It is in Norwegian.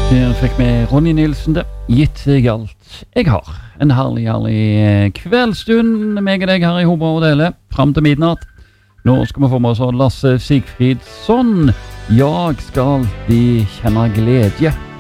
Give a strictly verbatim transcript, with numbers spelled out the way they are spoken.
Her fikk vi Ronny Nilsen det, gitt seg alt jeg har. En herlig, herlig kveldstund, meg og deg her i Hobro og Dele, frem til midnatt. Nå skal vi få med oss Lasse Sigfridsson. Jeg skal alltid kjenne glede.